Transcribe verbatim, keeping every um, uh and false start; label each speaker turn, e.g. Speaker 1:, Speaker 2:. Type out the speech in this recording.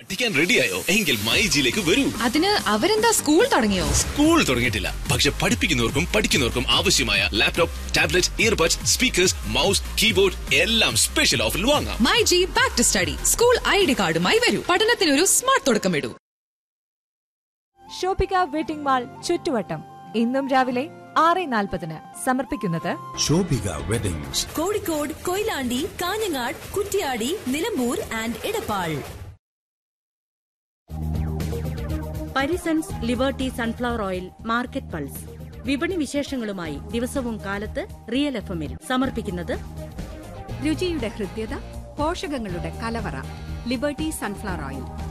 Speaker 1: എത്തിക്കാൻ റെഡിയായോ? എങ്കിൽ മൈജിയിലേക്ക് വരൂ.
Speaker 2: അതിന് അവരെന്താ സ്കൂൾ തുടങ്ങിയോ?
Speaker 1: സ്കൂൾ തുടങ്ങിയിട്ടില്ല, പക്ഷെ പഠിപ്പിക്കുന്നവർക്കും പഠിക്കുന്നവർക്കും ആവശ്യമായ laptop, tablet, earbuds, speakers, mouse, keyboard എല്ലാം സ്പെഷ്യൽ ഓഫറിൽ വാങ്ങാം.
Speaker 2: MyG back to study. School I D കാർഡുമായി വരൂ. പഠനത്തിനൊരു സ്മാർട്ട് തുടക്കമിടൂ.
Speaker 3: ഷോപ്പിക വെഡിംഗ് മാൾ ചുറ്റുവട്ടം ഇന്നും രാവിലെ ആറ് നാൽപ്പതിന് സമർപ്പിക്കുന്നത്
Speaker 4: Shobhika weddings,
Speaker 5: Kozhikode, Koyilandy, Kanhangad, Kuttiadi, Nilambur and Edappal.
Speaker 6: Parisons liberty sunflower oil market pulse. വിപണി വിശേഷങ്ങളുമായി ദിവസവും കാലത്ത് റിയൽ എഫ് എമ്മിൽ സമർപ്പിക്കുന്നത്
Speaker 7: രുചിയുടെ ഹൃദ്യത, പോഷകങ്ങളുടെ കലവറ. Liberty sunflower oil.